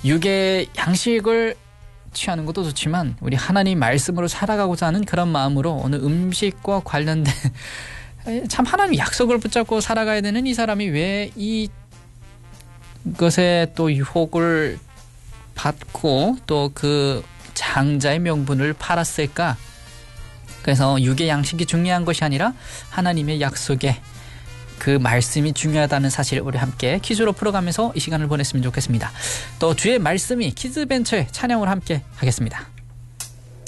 육의 양식을 취하는 것도 좋지만 우리 하나님 말씀으로 살아가고자 하는 그런 마음으로 오늘 음식과 관련된 참 하나님 약속을 붙잡고 살아가야 되는 이 사람이 왜 이것에 또 유혹을 받고 또 그 장자의 명분을 팔았을까? 그래서 육의 양식이 중요한 것이 아니라 하나님의 약속에 그 말씀이 중요하다는 사실을 우리 함께 퀴즈로 풀어가면서 이 시간을 보냈으면 좋겠습니다. 또 주의 말씀이 키즈벤처의 찬양을 함께 하겠습니다.